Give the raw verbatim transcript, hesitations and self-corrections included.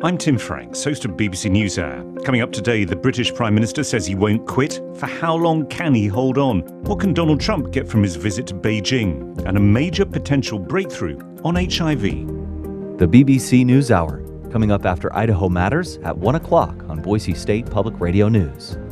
I'm Tim Franks, host of B B C NewsHour. Coming up today, the British Prime Minister says he won't quit. For how long can he hold on? What can Donald Trump get from his visit to Beijing? And a major potential breakthrough on H I V. The B B C NewsHour, coming up after Idaho Matters at one o'clock on Boise State Public Radio News.